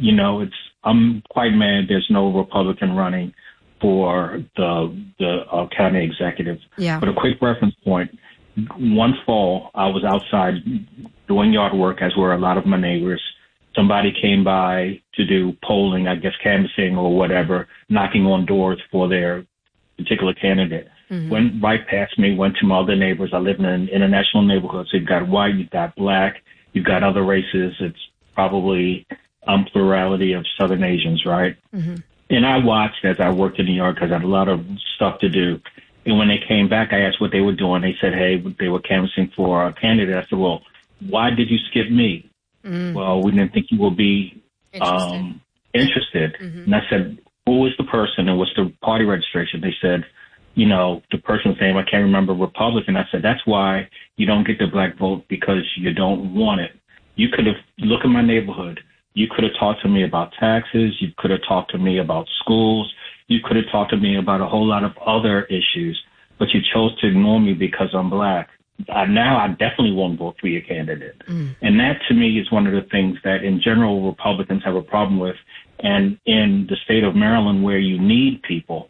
I'm quite mad there's no Republican running for the county executive. Yeah. But a quick reference point. One fall, I was outside doing yard work, as were a lot of my neighbors. Somebody came by to do polling, I guess canvassing or whatever, knocking on doors for their particular candidate. Mm-hmm. Went right past me, went to my other neighbors. I live in an international neighborhood, so you've got white, you've got black, you've got other races. It's probably plurality of Southern Asians, right? Mm-hmm. And I watched as I worked in New York because I had a lot of stuff to do. And when they came back, I asked what they were doing. They said, hey, they were canvassing for a candidate. I said, well, why did you skip me? Mm. Well, we didn't think you would be interested. Mm-hmm. And I said, who is the person and what's the party registration? They said, the person's name, I can't remember, Republican. I said, that's why you don't get the black vote, because you don't want it. You could have, look at my neighborhood. You could have talked to me about taxes. You could have talked to me about schools. You could have talked to me about a whole lot of other issues, but you chose to ignore me because I'm black. Now I definitely won't vote for your candidate. Mm. And that, to me, is one of the things that, in general, Republicans have a problem with. And in the state of Maryland, where you need people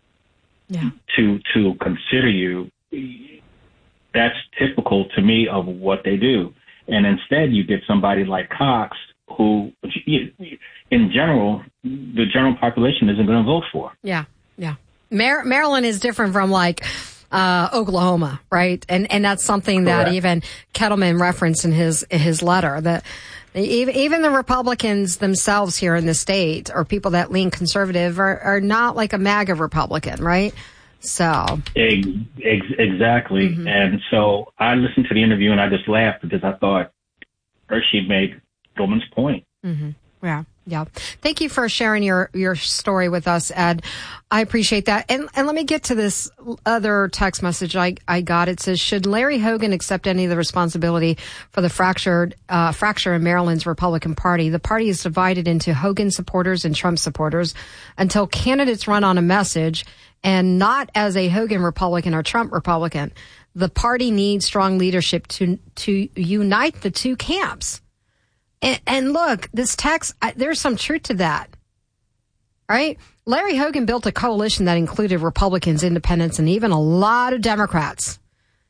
to consider you, that's typical, to me, of what they do. And instead, you get somebody like Cox, who, in general, the general population isn't going to vote for. Yeah, yeah. Maryland is different from, like, Oklahoma, right? And that's something that even Kettleman referenced in his letter, that even the Republicans themselves here in the state, or people that lean conservative, are not like a MAGA Republican, right? So exactly. Mm-hmm. And so I listened to the interview and I just laughed because I thought Hershey made Goldman's point. Mm-hmm. Yeah. Yeah. Thank you for sharing your story with us, Ed. I appreciate that. And let me get to this other text message I got. It says, should Larry Hogan accept any of the responsibility for the fracture in Maryland's Republican Party? The party is divided into Hogan supporters and Trump supporters until candidates run on a message and not as a Hogan Republican or Trump Republican. The party needs strong leadership to unite the two camps. And look, this text, there's some truth to that, right? Larry Hogan built a coalition that included Republicans, independents, and even a lot of Democrats.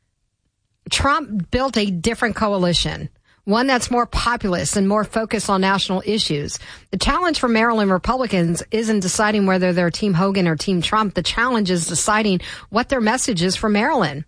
Trump built a different coalition, one that's more populist and more focused on national issues. The challenge for Maryland Republicans isn't deciding whether they're Team Hogan or Team Trump. The challenge is deciding what their message is for Maryland.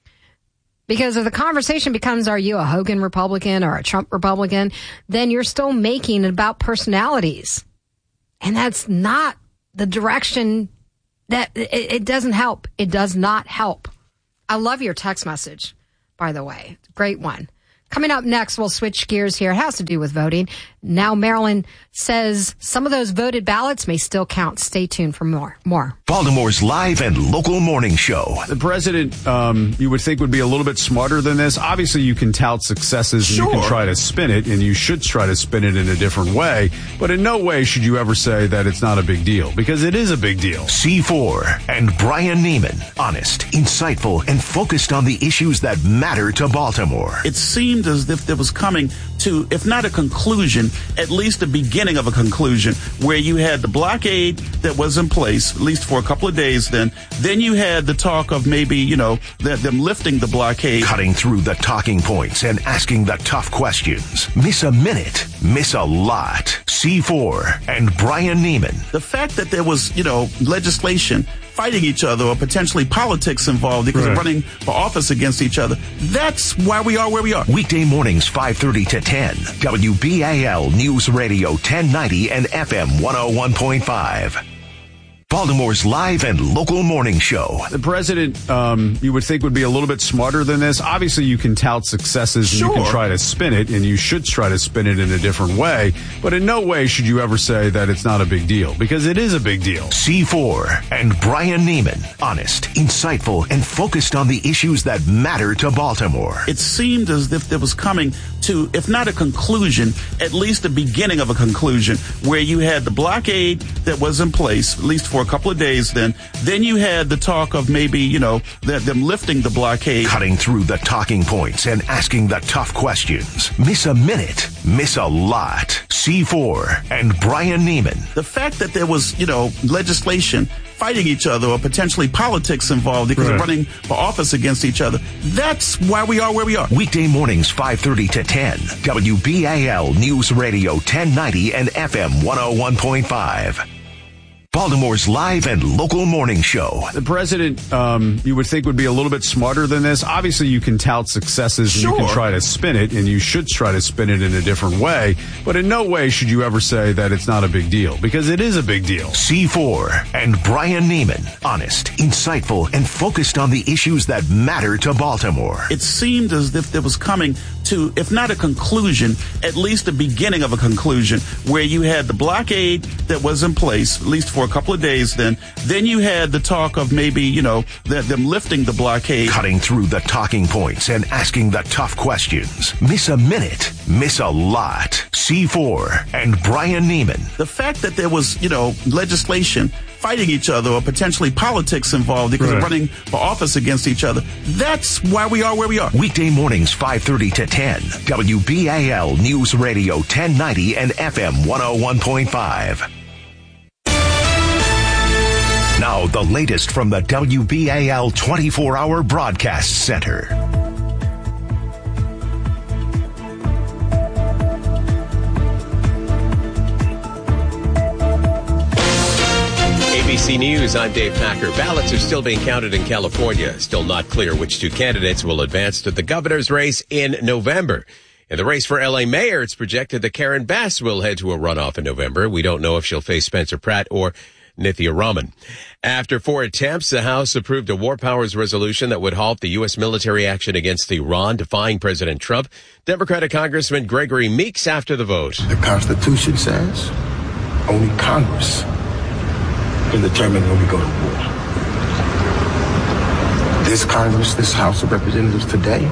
Because if the conversation becomes, are you a Hogan Republican or a Trump Republican, then you're still making it about personalities. And that's not the direction that it doesn't help. It does not help. I love your text message, by the way. Great one. Coming up next, we'll switch gears here. It has to do with voting. Now Maryland says some of those voted ballots may still count. Stay tuned for more. Baltimore's live and local morning show. The president, you would think, would be a little bit smarter than this. Obviously, you can tout successes and you can try to spin it, and you should try to spin it in a different way. But in no way should you ever say that it's not a big deal, because it is a big deal. C4 and Brian Neiman. Honest, insightful, and focused on the issues that matter to Baltimore. It seemed as if there was coming to, if not a conclusion, at least the beginning of a conclusion, where you had the blockade that was in place, at least for a couple of days then you had the talk of maybe, them lifting the blockade. Cutting through the talking points and asking the tough questions. Miss a minute, miss a lot. C4 and Brian Neiman. The fact that there was, legislation fighting each other or potentially politics involved because of running for office against each other. That's why we are where we are. Weekday mornings 5:30 to 10. WBAL News Radio 1090 and FM 101.5. Baltimore's live and local morning show. The president, you would think, would be a little bit smarter than this. Obviously, you can tout successes and you can try to spin it, and you should try to spin it in a different way. But in no way should you ever say that it's not a big deal, because it is a big deal. C4 and Brian Neiman. Honest, insightful, and focused on the issues that matter to Baltimore. It seemed as if there was coming to, if not a conclusion, at least the beginning of a conclusion, where you had the blockade that was in place, at least for a couple of days then you had the talk of maybe, them lifting the blockade. Cutting through the talking points and asking the tough questions. Miss a minute, miss a lot. C4 and Brian Neiman. The fact that there was, legislation fighting each other or potentially politics involved because of running for office against each other. That's why we are where we are. Weekday mornings 5:30 to 10. WBAL News Radio 1090 and FM 101.5. Baltimore's live and local morning show. The president, you would think, would be a little bit smarter than this. Obviously, you can tout successes and you can try to spin it, and you should try to spin it in a different way. But in no way should you ever say that it's not a big deal, because it is a big deal. C4 and Brian Neiman. Honest, insightful, and focused on the issues that matter to Baltimore. It seemed as if there was coming to, if not a conclusion, at least the beginning of a conclusion, where you had the blockade that was in place, at least for a couple of days then you had the talk of maybe, them lifting the blockade. Cutting through the talking points and asking the tough questions. Miss a minute, miss a lot. C4 and Brian Neiman. The fact that there was, legislation fighting each other or potentially politics involved because of running for office against each other. That's why we are where we are. Weekday mornings 5:30 to 10. WBAL News Radio 1090 and FM 101.5. Now, the latest from the WBAL 24-hour broadcast center. ABC News, I'm Dave Packer. Ballots are still being counted in California. Still not clear which two candidates will advance to the governor's race in November. In the race for L.A. mayor, it's projected that Karen Bass will head to a runoff in November. We don't know if she'll face Spencer Pratt or Nithya Raman. After 4 attempts, the House approved a war powers resolution that would halt the U.S. military action against Iran, defying President Trump. Democratic Congressman Gregory Meeks after the vote. The Constitution says Only Congress can determine when we go to war. This Congress, this House of Representatives today,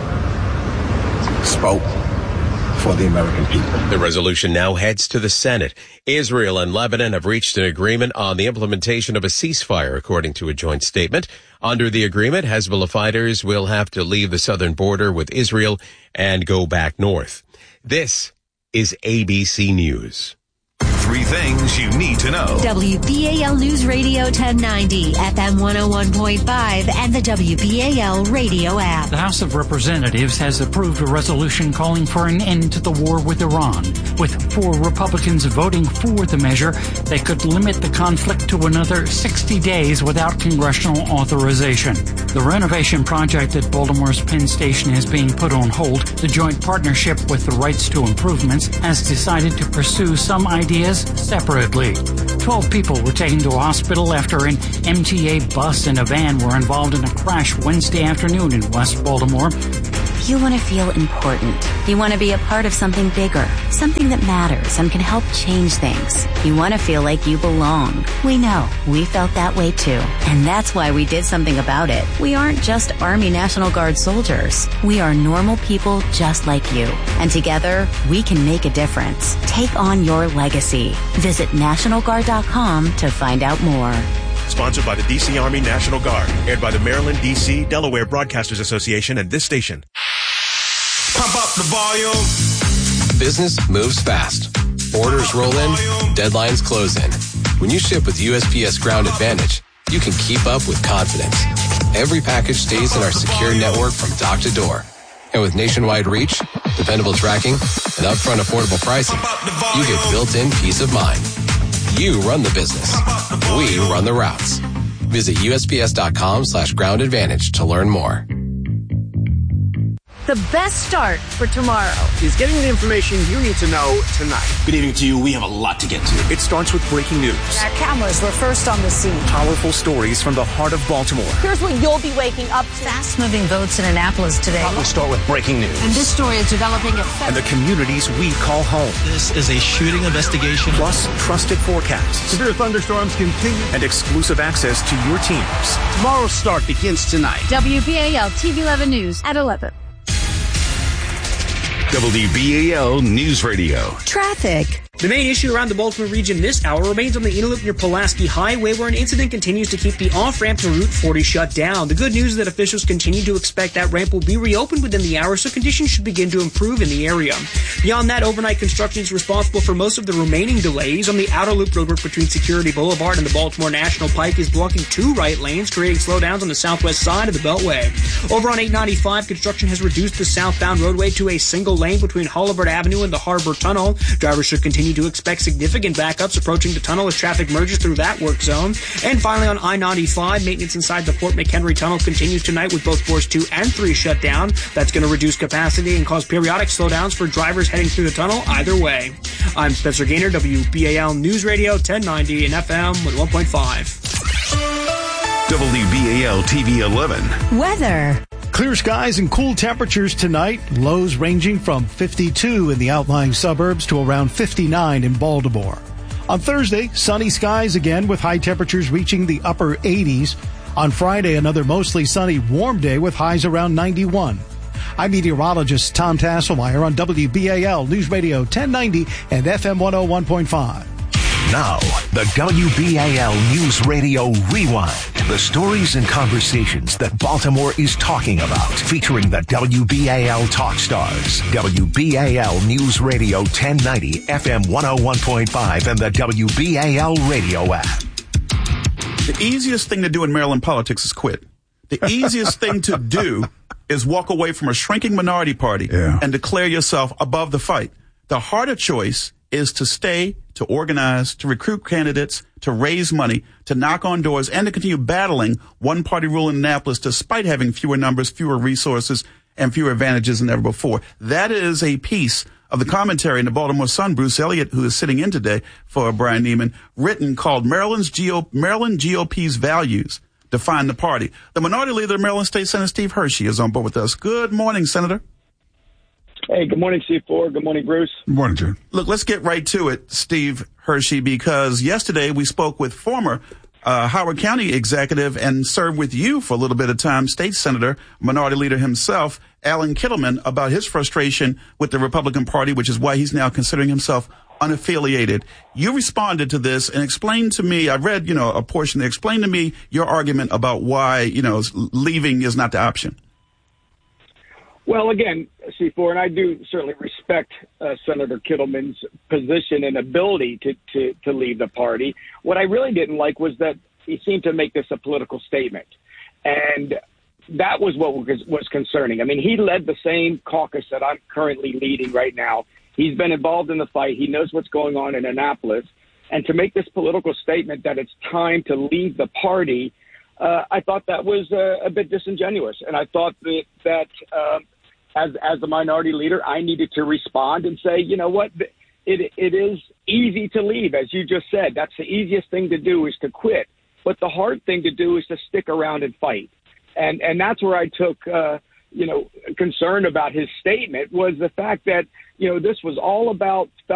spoke for the American people. The resolution now heads to the Senate. Israel and Lebanon have reached an agreement on the implementation of a ceasefire, according to a joint statement. Under the agreement, Hezbollah fighters will have to leave the southern border with Israel and go back north. This is ABC News. 3 things you need to know. WBAL News Radio 1090, FM 101.5, and the WBAL radio app. The House of Representatives has approved a resolution calling for an end to the war with Iran. With 4 Republicans voting for the measure, they could limit the conflict to another 60 days without congressional authorization. The renovation project at Baltimore's Penn Station is being put on hold. The joint partnership with the Rights to Improvements has decided to pursue some ideas separately. 12 people were taken to a hospital after an MTA bus and a van were involved in a crash Wednesday afternoon in West Baltimore. You want to feel important. You want to be a part of something bigger, something that matters and can help change things. You want to feel like you belong. We know. We felt that way too. And that's why we did something about it. We aren't just Army National Guard soldiers. We are normal people just like you. And together, we can make a difference. Take on your legacy. Visit NationalGuard.com to find out more. Sponsored by the D.C. Army National Guard. Aired by the Maryland, D.C., Delaware Broadcasters Association and this station. Pump up the volume. Business moves fast. Orders roll in, deadlines close in. When you ship with USPS Ground Advantage, you can keep up with confidence. Every package stays in our secure network from dock to door. And with nationwide reach, dependable tracking, and upfront affordable pricing, you get built-in peace of mind. You run the business. We run the routes. Visit USPS.com/Ground Advantage to learn more. The best start for tomorrow is getting the information you need to know tonight. Good evening to you. We have a lot to get to. It starts with breaking news. Our cameras were first on the scene. Powerful stories from the heart of Baltimore. Here's what you'll be waking up to. Fast-moving votes in Annapolis today. We start with breaking news. And this story is developing at 7. And the communities we call home. This is a shooting investigation. Plus, trusted forecasts. Severe thunderstorms continue. And exclusive access to your teams. Tomorrow's start begins tonight. WBAL TV 11 News at 11. WBAL News Radio. Traffic. The main issue around the Baltimore region this hour remains on the inner loop near Pulaski Highway, where an incident continues to keep the off-ramp to Route 40 shut down. The good news is that officials continue to expect that ramp will be reopened within the hour, so conditions should begin to improve in the area. Beyond that, overnight construction is responsible for most of the remaining delays. On the outer loop, roadwork between Security Boulevard and the Baltimore National Pike is blocking 2 right lanes, creating slowdowns on the southwest side of the Beltway. Over on 895, construction has reduced the southbound roadway to a single lane between Holabird Avenue and the Harbor Tunnel. Drivers should continue to expect significant backups approaching the tunnel as traffic merges through that work zone. And finally, on I-95, maintenance inside the Fort McHenry Tunnel continues tonight with both floors 2 and 3 shut down. That's going to reduce capacity and cause periodic slowdowns for drivers heading through the tunnel either way. I'm Spencer Gaynor, WBAL News Radio 1090 and FM with 1.5. WBAL TV 11. Weather. Clear skies and cool temperatures tonight. Lows ranging from 52 in the outlying suburbs to around 59 in Baltimore. On Thursday, sunny skies again with high temperatures reaching the upper 80s. On Friday, another mostly sunny, warm day with highs around 91. I'm meteorologist Tom Tasselmeyer on WBAL News Radio 1090 and FM 101.5. Now, the WBAL News Radio Rewind. The stories and conversations that Baltimore is talking about. Featuring the WBAL Talk Stars. WBAL News Radio 1090, FM 101.5, and the WBAL radio app. The easiest thing to do in Maryland politics is quit. The easiest thing to do is walk away from a shrinking minority party and declare yourself above the fight. The harder choice is to stay, to organize, to recruit candidates, to raise money, to knock on doors, and to continue battling one-party rule in Annapolis despite having fewer numbers, fewer resources, and fewer advantages than ever before. That is a piece of the commentary in the Baltimore Sun, Bruce Elliott, who is sitting in today for Brian Neiman, written called Maryland GOP's Values Define the Party. The minority leader of Maryland State Senator Steve Hershey is on board with us. Good morning, Senator. Hey, good morning, C4. Good morning, Bruce. Good morning, Jim. Look, let's get right to it, Steve Hershey, because yesterday we spoke with former Howard County executive and served with you for a little bit of time, state senator, minority leader himself, Alan Kittleman, about his frustration with the Republican Party, which is why he's now considering himself unaffiliated. You responded to this and explained to me, I read, a portion, explain to me your argument about why, leaving is not the option. Well, again, C4, and I do certainly respect Senator Kittleman's position and ability to leave the party. What I really didn't like was that he seemed to make this a political statement. And that was what was concerning. I mean, he led the same caucus that I'm currently leading right now. He's been involved in the fight. He knows what's going on in Annapolis. And to make this political statement that it's time to leave the party, I thought that was a bit disingenuous. And I thought that as a minority leader, I needed to respond and say, you know what, it is easy to leave, as you just said. That's the easiest thing to do, is to quit. But the hard thing to do is to stick around and fight. And that's where I took, concern about his statement, was the fact that, this was all about